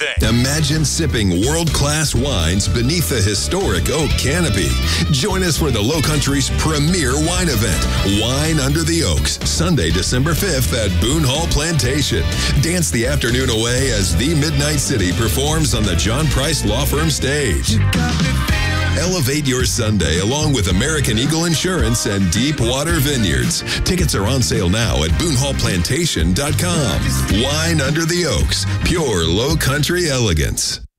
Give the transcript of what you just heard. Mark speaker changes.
Speaker 1: thing.
Speaker 2: Imagine sipping world-class wines beneath the historic oak canopy. Join us for the Low Country's premier wine event, Wine Under the Oaks, Sunday, December 5th at Boone Hall Plantation. Dance the afternoon away as The Midnight City performs on the John Price Law Firm stage. Elevate your Sunday along with American Eagle Insurance and Deepwater Vineyards. Tickets are on sale now at BooneHallPlantation.com. Wine Under the Oaks, pure Low Country elegance.